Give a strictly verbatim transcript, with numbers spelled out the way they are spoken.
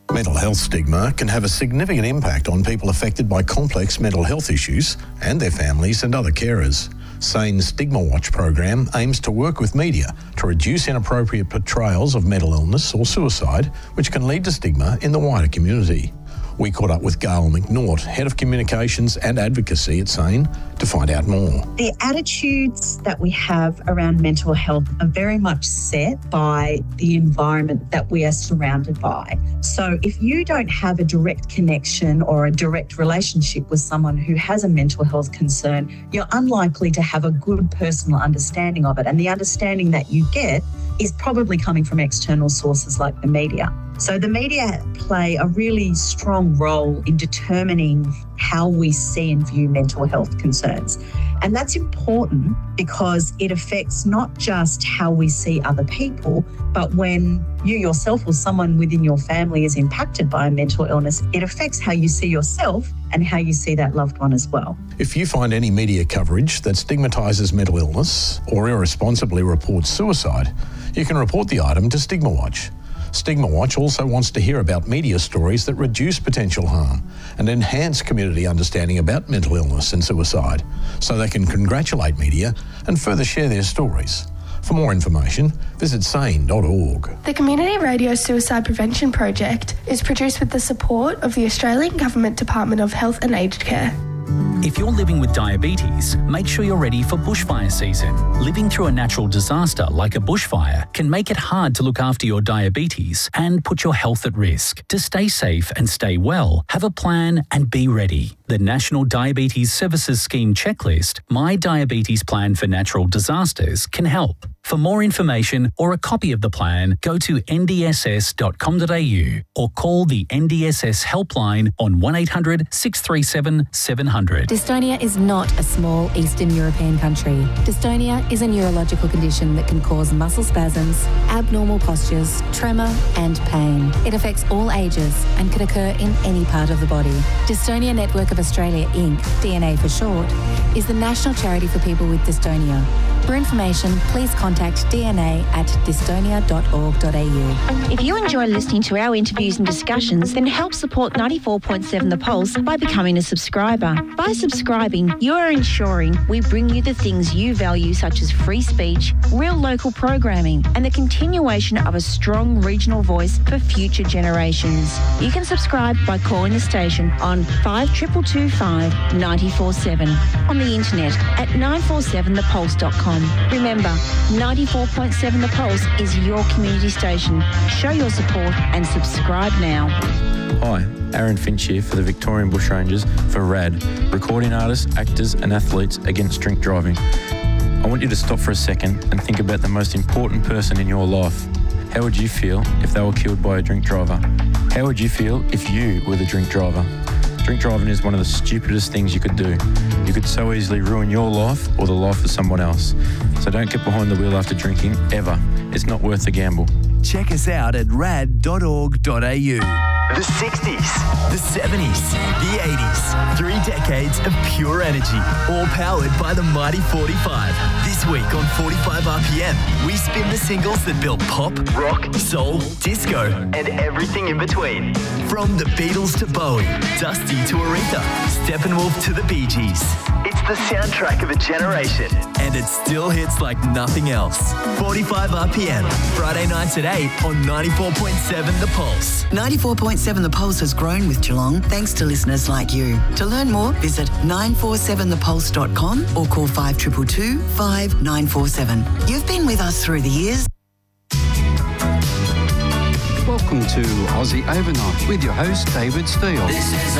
Mental health stigma can have a significant impact on people affected by complex mental health issues and their families and other carers. SANE's Stigma Watch program aims to work with media to reduce inappropriate portrayals of mental illness or suicide, which can lead to stigma in the wider community. We caught up with Gail McNaught, Head of Communications and Advocacy at SANE, to find out more. The attitudes that we have around mental health are very much set by the environment that we are surrounded by. So if you don't have a direct connection or a direct relationship with someone who has a mental health concern, you're unlikely to have a good personal understanding of it. And the understanding that you get is probably coming from external sources like the media. So the media play a really strong role in determining how we see and view mental health concerns. And that's important because it affects not just how we see other people, but when you yourself or someone within your family is impacted by a mental illness, it affects how you see yourself and how you see that loved one as well. If you find any media coverage that stigmatises mental illness or irresponsibly reports suicide, you can report the item to Stigma Watch. Stigma Watch also wants to hear about media stories that reduce potential harm and enhance community understanding about mental illness and suicide, so they can congratulate media and further share their stories. For more information, visit sane dot org. The Community Radio Suicide Prevention Project is produced with the support of the Australian Government Department of Health and Aged Care. If you're living with diabetes, make sure you're ready for bushfire season. Living through a natural disaster like a bushfire can make it hard to look after your diabetes and put your health at risk. To stay safe and stay well, have a plan and be ready. The National Diabetes Services Scheme checklist, My Diabetes Plan for Natural Disasters, can help. For more information or a copy of the plan, go to n d s s dot com dot a u or call the N D S S helpline on one eight hundred six three seven seven hundred. Dystonia is not a small Eastern European country. Dystonia is a neurological condition that can cause muscle spasms, abnormal postures, tremor and pain. It affects all ages and can occur in any part of the body. Dystonia Network of Australia Incorporated, D N A for short, is the national charity for people with dystonia. For information, please contact D N A at dystonia dot org dot a u. If you enjoy listening to our interviews and discussions, then help support ninety-four point seven The Pulse by becoming a subscriber. By subscribing, you are ensuring we bring you the things you value, such as free speech, real local programming, and the continuation of a strong regional voice for future generations. You can subscribe by calling the station on five two two two five nine four seven, on the internet at nine four seven the pulse dot com. Remember, ninety-four point seven The Pulse is your community station. Show your support and subscribe now. Hi, Aaron Finch here for the Victorian Bushrangers for RAD, recording artists, actors and athletes against drink driving. I want you to stop for a second and think about the most important person in your life. How would you feel if they were killed by a drink driver? How would you feel if you were the drink driver? Drink driving is one of the stupidest things you could do. You could so easily ruin your life or the life of someone else. So don't get behind the wheel after drinking, ever. It's not worth the gamble. Check us out at rad dot org dot a u. The sixties, the seventies, the eighties. Three decades of pure energy, all powered by the mighty forty-five. This week on forty-five R P M, we spin the singles that built pop, rock, soul, disco, and everything in between. From the Beatles to Bowie, Dusty to Aretha, Steppenwolf to the Bee Gees. It's the soundtrack of a generation. And it still hits like nothing else. forty-five R P M, Friday nights at eight on ninety-four point seven The Pulse. ninety-four point seven The Pulse has grown with Geelong thanks to listeners like you. To learn more, visit nine four seven the pulse dot com or call five two two two five nine four seven. You've been with us through the years. Welcome to Aussie Overnight with your host, David Steele. This is